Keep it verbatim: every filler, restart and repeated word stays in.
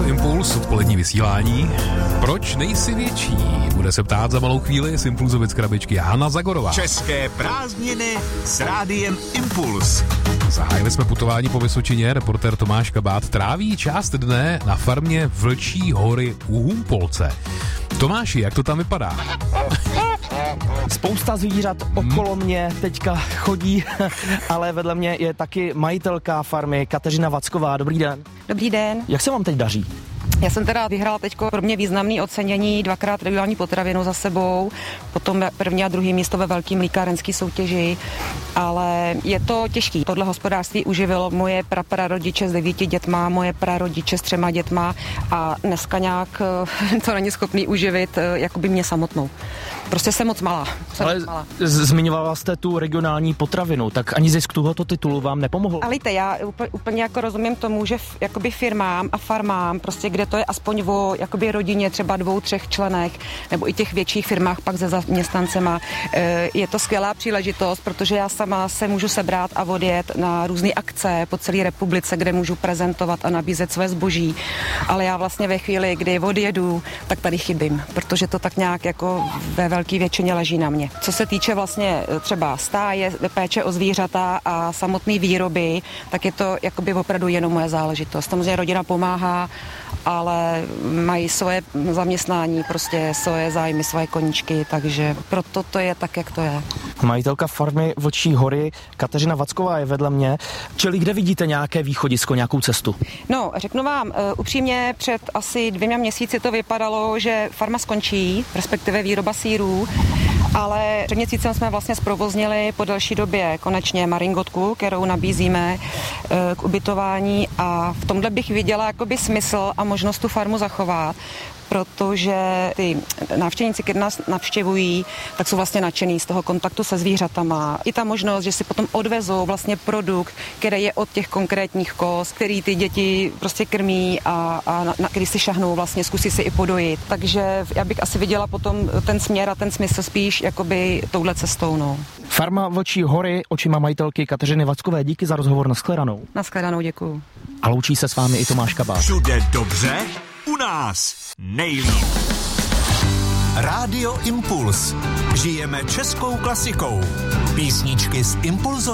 Rádio Impuls, odpolední vysílání. Proč nejsi větší? Bude se ptát za malou chvíli z Impulzovic krabičky Hana Zagorová. České prázdniny s Rádiem Impuls. Zahájili jsme putování po Vysočině. Reportér Tomáš Kabát tráví část dne na farmě Vlčí hory u Humpolce. Tomáši, jak to tam vypadá? Spousta zvířat okolo mě teďka chodí, ale vedle mě je taky majitelka farmy Kateřina Vacková. Dobrý den. Dobrý den. Jak se vám teď daří? Já jsem teda vyhrál teďko pro mě významný ocenění, dvakrát regionální potravinu za sebou, potom první a druhý místo ve velký mlíkárenský soutěži, ale je to těžký. Tohle hospodářství uživilo moje praprarodiče s devíti dětma, moje prarodiče s třema dětma a dneska nějak to není schopný uživit jakoby mě samotnou. Prostě jsem moc malá. Jsem ale moc malá. Z- zmiňovala jste tu regionální potravinu, tak ani zisk tohoto titulu vám nepomohl? Ale víte, já úplně, úplně jako rozumím tomu, že f, jakoby firmám a farmám, prostě kde to je aspoň o jakoby rodině, třeba dvou, třech členech, nebo i těch větších firmách pak se zaměstnancema, je to skvělá příležitost, protože já sama se můžu sebrat a odjet na různé akce po celé republice, kde můžu prezentovat a nabízet své zboží, ale já vlastně ve chvíli, kdy odjedu, tak tady chybím, protože to tak nějak jako ve velké většině leží na mě. Co se týče vlastně třeba stáje, péče o zvířata a samotné výroby, tak je to jakoby opravdu jenom moje záležitost. Samozřejmě rodina pomáhá, ale mají svoje zaměstnání, prostě svoje zájmy, svoje koníčky, takže proto to je tak, jak to je. Majitelka farmy Vlčí hory Kateřina Vacková je vedle mě. Čili kde vidíte nějaké východisko, nějakou cestu? No, řeknu vám, uh, upřímně před asi dvěma měsíci to vypadalo, že farma skončí, respektive výroba sýrů, ale před měsícem jsme vlastně zprovoznili po delší době konečně maringotku, kterou nabízíme uh, k ubytování a v tomhle bych viděla jakoby smysl a možnost tu farmu zachovat, protože ty návštěvníci, kteří nás navštěvují, tak jsou vlastně nadšený z toho kontaktu se zvířatama. I ta možnost, že si potom odvezou vlastně produkt, který je od těch konkrétních koz, který ty děti prostě krmí a, a na, na který si šahnou, vlastně zkusí si i podojit. Takže já bych asi viděla potom ten směr a ten smysl spíš jakoby touhle cestou, no. Farma Vlčí hory očima majitelky Kateřiny Vackové, díky za rozhovor, nashledanou. Nashledanou, děkuju. A loučí se s vámi i Tomáš Kabát. Všude dobře, u nás nejlíp. Rádio Impuls. Žijeme českou klasikou. Písničky z Impulzu.